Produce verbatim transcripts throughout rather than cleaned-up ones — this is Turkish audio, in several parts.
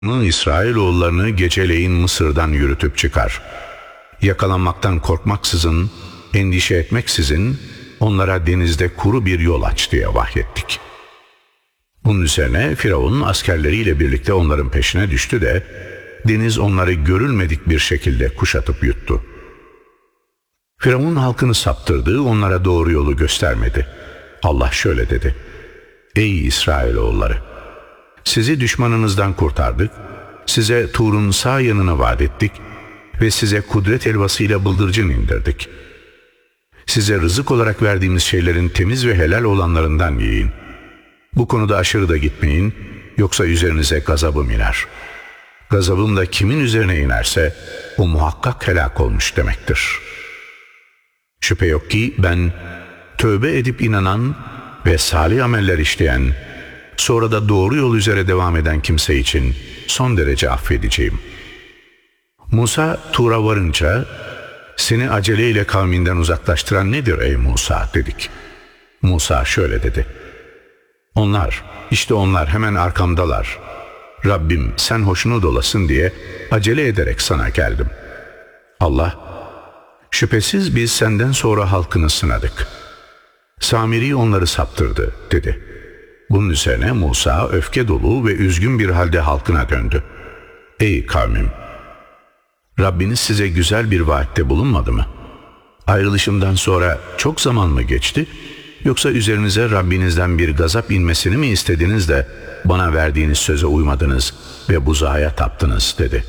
İsrailoğullarını geceleyin Mısır'dan yürütüp çıkar. Yakalanmaktan korkmaksızın, endişe etmeksizin onlara denizde kuru bir yol aç diye vahyettik. Bunun üzerine Firavun askerleriyle birlikte onların peşine düştü de deniz onları görülmedik bir şekilde kuşatıp yuttu. Firavun halkını saptırdı, onlara doğru yolu göstermedi. Allah şöyle dedi: Ey İsrailoğulları! Sizi düşmanınızdan kurtardık, size Tur'un sağ yanını vaat ettik ve size kudret helvasıyla bıldırcın indirdik. Size rızık olarak verdiğimiz şeylerin temiz ve helal olanlarından yiyin. Bu konuda aşırı da gitmeyin, yoksa üzerinize gazabım iner. Gazabım da kimin üzerine inerse o muhakkak helak olmuş demektir. Şüphe yok ki ben tövbe edip inanan ve salih ameller işleyen, sonra da doğru yol üzere devam eden kimse için son derece affedeceğim. Musa Tur'a varınca, seni aceleyle kavminden uzaklaştıran nedir ey Musa dedik. Musa şöyle dedi: Onlar, işte onlar hemen arkamdalar. Rabbim sen hoşnut olasın diye acele ederek sana geldim. Allah, şüphesiz biz senden sonra halkını sınadık. Samiri onları saptırdı dedi. Bunun üzerine Musa öfke dolu ve üzgün bir halde halkına döndü. Ey kavmim! Rabbiniz size güzel bir vaatte bulunmadı mı? Ayrılışımdan sonra çok zaman mı geçti? Yoksa üzerinize Rabbinizden bir gazap inmesini mi istediniz de bana verdiğiniz söze uymadınız ve buzağa taptınız dedi.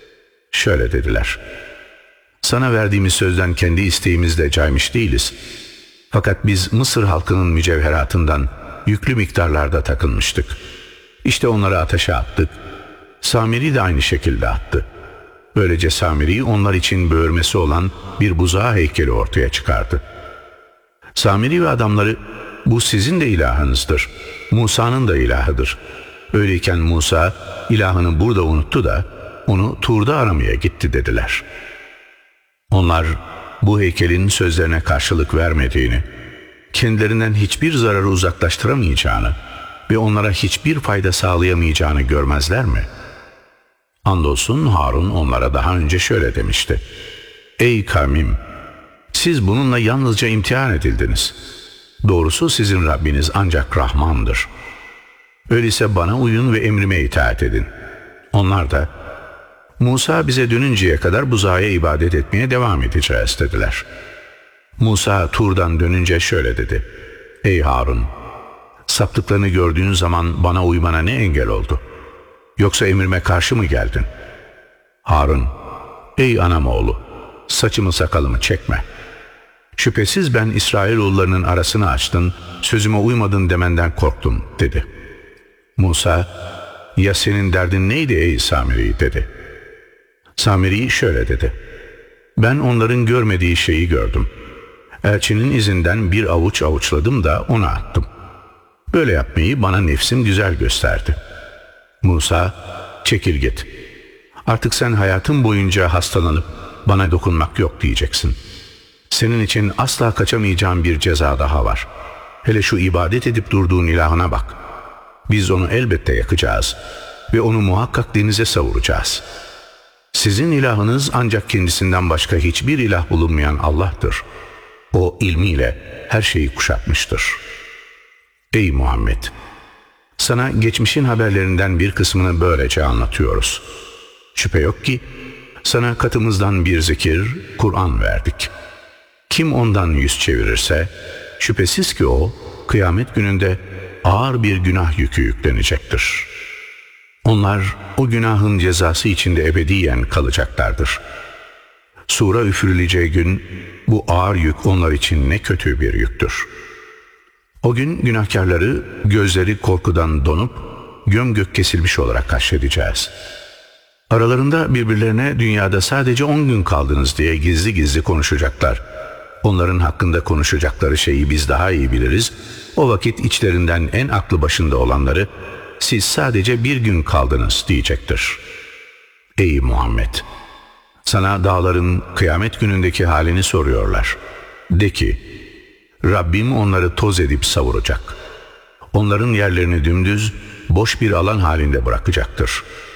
Şöyle dediler: Sana verdiğimiz sözden kendi isteğimizle caymış değiliz. Fakat biz Mısır halkının mücevheratından yüklü miktarlarda takılmıştık. İşte onları ateşe attık. Samiri de aynı şekilde attı. Böylece Samiri onlar için böğürmesi olan bir buzağı heykeli ortaya çıkardı. Samiri ve adamları, bu sizin de ilahınızdır, Musa'nın da ilahıdır. Öyleyken Musa ilahını burada unuttu da onu Tur'da aramaya gitti dediler. Onlar bu heykelin sözlerine karşılık vermediğini, kendilerinden hiçbir zararı uzaklaştıramayacağını ve onlara hiçbir fayda sağlayamayacağını görmezler mi? Andolsun Harun onlara daha önce şöyle demişti: Ey kavmim! Siz bununla yalnızca imtihan edildiniz. Doğrusu sizin Rabbiniz ancak Rahmandır. Öyleyse bana uyun ve emrime itaat edin. Onlar da, Musa bize dönünceye kadar buzağa ibadet etmeye devam edeceğiz dediler. Musa Tur'dan dönünce şöyle dedi: Ey Harun! Saptıklarını gördüğün zaman bana uymana ne engel oldu? Yoksa emrime karşı mı geldin? Harun: Ey anam oğlu! Saçımı sakalımı çekme. Şüphesiz ben İsrailoğullarının arasını açtın, sözüme uymadın demenden korktum dedi. Musa: Ya senin derdin neydi ey Samiri dedi. Samiri şöyle dedi: Ben onların görmediği şeyi gördüm. Elçinin izinden bir avuç avuçladım da ona attım. Böyle yapmayı bana nefsim güzel gösterdi. Musa: Çekil git. Artık sen hayatın boyunca hastalanıp bana dokunmak yok diyeceksin. Senin için asla kaçamayacağın bir ceza daha var. Hele şu ibadet edip durduğun ilahına bak. Biz onu elbette yakacağız ve onu muhakkak denize savuracağız. Sizin ilahınız ancak kendisinden başka hiçbir ilah bulunmayan Allah'tır. O ilmiyle her şeyi kuşatmıştır. Ey Muhammed! Sana geçmişin haberlerinden bir kısmını böylece anlatıyoruz. Şüphe yok ki sana katımızdan bir zikir, Kur'an verdik. Kim ondan yüz çevirirse şüphesiz ki o kıyamet gününde ağır bir günah yükü yüklenecektir. Onlar o günahın cezası içinde ebediyen kalacaklardır. Sura üfürüleceği gün bu ağır yük onlar için ne kötü bir yüktür. O gün günahkarları gözleri korkudan donup gömgök kesilmiş olarak haşredeceğiz. Aralarında birbirlerine dünyada sadece on gün kaldınız diye gizli gizli konuşacaklar. Onların hakkında konuşacakları şeyi biz daha iyi biliriz. O vakit içlerinden en aklı başında olanları siz sadece bir gün kaldınız diyecektir. Ey Muhammed! Sana dağların kıyamet günündeki halini soruyorlar. De ki, Rabbim onları toz edip savuracak. Onların yerlerini dümdüz, boş bir alan halinde bırakacaktır.